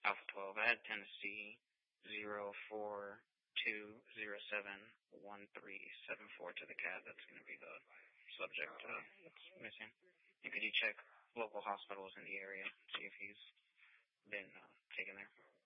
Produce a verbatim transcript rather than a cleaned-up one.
Alpha twelve at Tennessee zero four two zero seven one three seven four to the cat. That's going to be the subject uh, that's missing. And could you check local hospitals in the area, see if he's been uh, taken there?